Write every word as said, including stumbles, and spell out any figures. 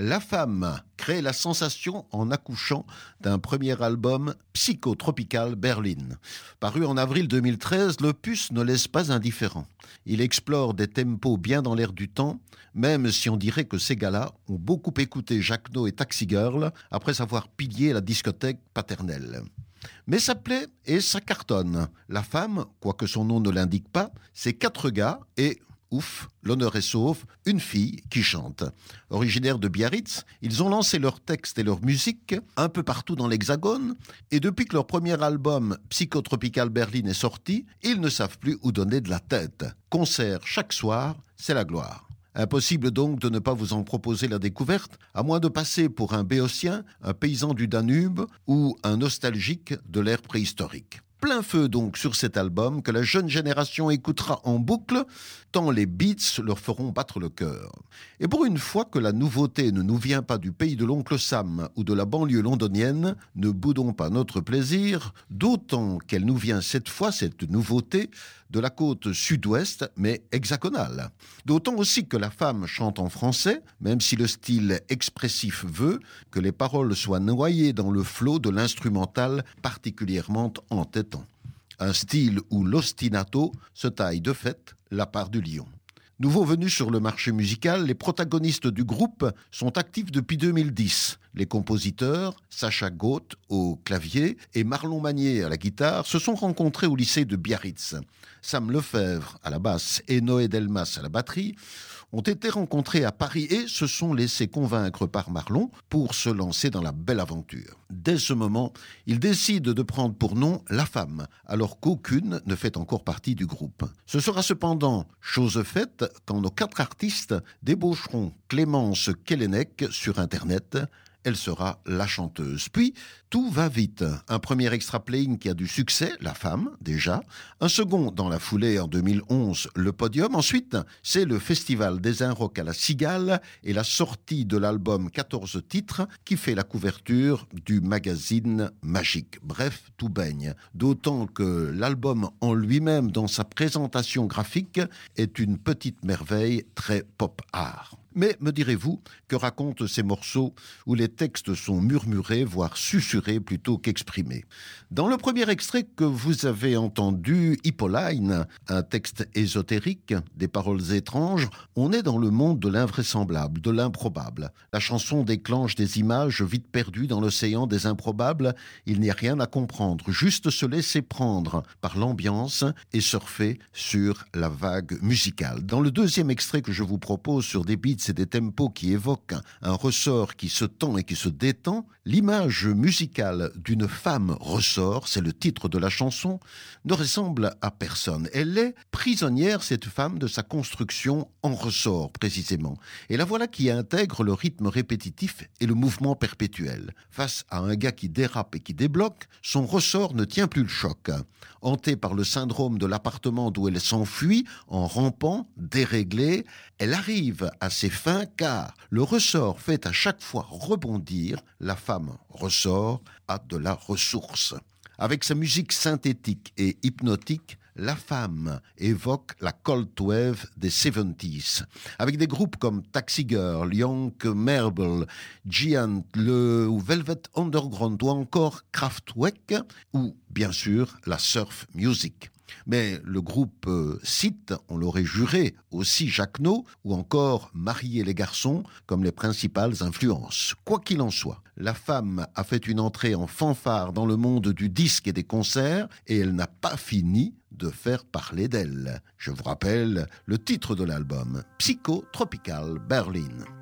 La femme crée la sensation en accouchant d'un premier album Psychotropical Berlin. Paru en avril deux mille treize, l'opus ne laisse pas indifférent. Il explore des tempos bien dans l'air du temps, même si on dirait que ces gars-là ont beaucoup écouté Jacquenot et Taxi Girl après avoir pillé la discothèque paternelle. Mais ça plaît et ça cartonne. La femme, quoique son nom ne l'indique pas, c'est quatre gars et... ouf, l'honneur est sauf, une fille qui chante. Originaires de Biarritz, ils ont lancé leurs textes et leur musique un peu partout dans l'Hexagone, et depuis que leur premier album Psychotropical Berlin est sorti, ils ne savent plus où donner de la tête. Concert chaque soir, c'est la gloire. Impossible donc de ne pas vous en proposer la découverte, à moins de passer pour un béotien, un paysan du Danube ou un nostalgique de l'ère préhistorique. Plein feu donc sur cet album que la jeune génération écoutera en boucle, tant les beats leur feront battre le cœur. Et pour une fois que la nouveauté ne nous vient pas du pays de l'oncle Sam ou de la banlieue londonienne, ne boudons pas notre plaisir, d'autant qu'elle nous vient cette fois, cette nouveauté, de la côte sud-ouest, mais hexagonale. D'autant aussi que la femme chante en français, même si le style expressif veut que les paroles soient noyées dans le flot de l'instrumental particulièrement entêtant. Un style où l'ostinato se taille de fait la part du lion. Nouveau venus sur le marché musical, les protagonistes du groupe sont actifs depuis deux mille dix. Les compositeurs, Sacha Gauth au clavier et Marlon Magnier à la guitare, se sont rencontrés au lycée de Biarritz. Sam Lefebvre à la basse et Noé Delmas à la batterie ont été rencontrés à Paris et se sont laissés convaincre par Marlon pour se lancer dans la belle aventure. Dès ce moment, ils décident de prendre pour nom La Femme, alors qu'aucune ne fait encore partie du groupe. Ce sera cependant chose faite quand nos quatre artistes débaucheront Clémence Kellenek sur Internet. Elle sera la chanteuse. Puis, tout va vite. Un premier extra playing qui a du succès, La Femme, déjà. Un second dans la foulée en deux mille onze, Le Podium. Ensuite, c'est le Festival des Inrocks à la Cigale et la sortie de l'album quatorze titres qui fait la couverture du magazine Magique. Bref, tout baigne. D'autant que l'album en lui-même, dans sa présentation graphique, est une petite merveille très pop-art. Mais, me direz-vous, que racontent ces morceaux où les textes sont murmurés, voire susurrés plutôt qu'exprimés? Dans le premier extrait que vous avez entendu, Hippolyne, un texte ésotérique, des paroles étranges, on est dans le monde de l'invraisemblable, de l'improbable. La chanson déclenche des images vite perdues dans l'océan des improbables. Il n'y a rien à comprendre, juste se laisser prendre par l'ambiance et surfer sur la vague musicale. Dans le deuxième extrait que je vous propose sur des beats et des tempos qui évoquent un ressort qui se tend et qui se détend, l'image musicale d'une femme ressort, c'est le titre de la chanson, ne ressemble à personne. Elle est prisonnière, cette femme, de sa construction en ressort, précisément. Et la voilà qui intègre le rythme répétitif et le mouvement perpétuel. Face à un gars qui dérape et qui débloque, son ressort ne tient plus le choc. Hantée par le syndrome de l'appartement d'où elle s'enfuit, en rampant, déréglée, elle arrive à ses fins car le ressort fait à chaque fois rebondir, la femme ressort a de la ressource. Avec sa musique synthétique et hypnotique, La Femme évoque la cold wave des soixante-dix, avec des groupes comme Taxi Girl, Young Marble, Giant, le Velvet Underground ou encore Kraftwerk, ou bien sûr la surf music. Mais le groupe euh, cite, on l'aurait juré, aussi Jacquenot ou encore Marie et les garçons comme les principales influences. Quoi qu'il en soit, La Femme a fait une entrée en fanfare dans le monde du disque et des concerts et elle n'a pas fini de faire parler d'elle. Je vous rappelle le titre de l'album, Psychotropical Berlin.